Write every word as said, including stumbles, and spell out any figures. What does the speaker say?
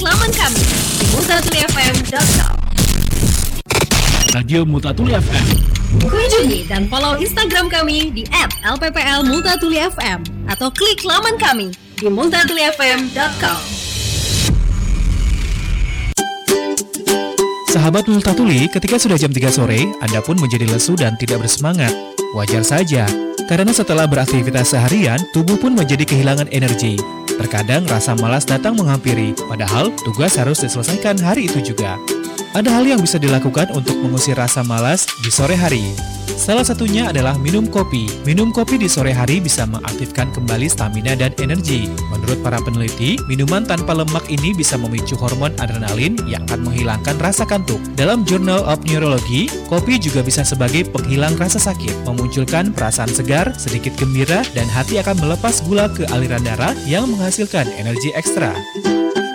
laman kami di multatuli f m dot com. Radio Multatuli F M. Kunjungi dan follow Instagram kami di et l p p l multatuli f m atau klik laman kami di multatuli f m dot com. Sahabat Multatuli, ketika sudah jam tiga sore, Anda pun menjadi lesu dan tidak bersemangat. Wajar saja, karena setelah beraktivitas seharian, tubuh pun menjadi kehilangan energi. Terkadang rasa malas datang menghampiri, padahal tugas harus diselesaikan hari itu juga. Ada hal yang bisa dilakukan untuk mengusir rasa malas di sore hari. Salah satunya adalah minum kopi. Minum kopi di sore hari bisa mengaktifkan kembali stamina dan energi. Menurut para peneliti, minuman tanpa lemak ini bisa memicu hormon adrenalin yang akan menghilangkan rasa kantuk. Dalam Journal of Neurology, kopi juga bisa sebagai penghilang rasa sakit, memunculkan perasaan segar, sedikit gembira, dan hati akan melepas gula ke aliran darah yang menghasilkan energi ekstra.